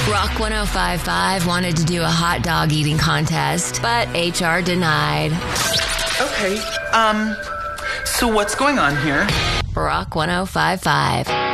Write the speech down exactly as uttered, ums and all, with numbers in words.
Rock one oh five point five wanted to do a hot dog eating contest, but H R denied. Okay, um, so what's going on here? Rock one oh five point five.